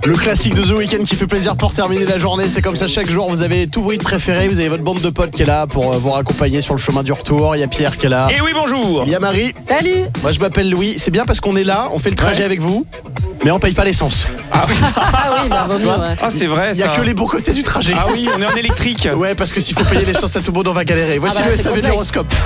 Le classique de The Weeknd qui fait plaisir pour terminer la journée. C'est comme ça chaque jour. Vous avez tous vos hits préférés. Vous avez votre bande de potes qui est là pour vous raccompagner sur le chemin du retour. Il y a Pierre qui est là. Et oui, bonjour. Il y a Marie. Salut. Moi je m'appelle Louis. C'est bien parce qu'on est là, on fait le trajet avec vous, mais on paye pas l'essence. Ah oui, bah vaut mieux, ouais. Ah, c'est vrai, Il y a ça. que les bons côtés du trajet. Ah oui, on est en électrique. Ouais, parce que s'il faut payer l'essence à tout le monde, on va galérer. Voici Ah bah, le c'est SAV de complexe. l'horoscope.